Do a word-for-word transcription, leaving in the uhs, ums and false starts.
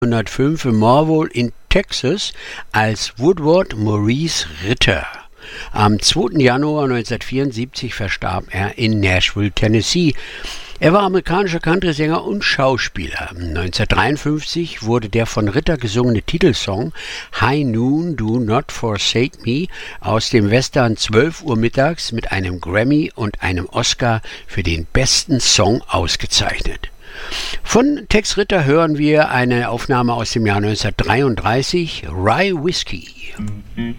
neunzehnhundertfünf in Morville in Texas als Woodward Maurice Ritter. Am zweiten Januar neunzehnhundertvierundsiebzig verstarb er in Nashville, Tennessee. Er war amerikanischer Country-Sänger und Schauspieler. neunzehnhundertdreiundfünfzig wurde der von Ritter gesungene Titelsong High Noon, Do Not Forsake Me aus dem Western zwölf Uhr mittags mit einem Grammy und einem Oscar für den besten Song ausgezeichnet. Von Tex Ritter hören wir eine Aufnahme aus dem Jahr neunzehnhundertdreiunddreißig, Rye Whiskey.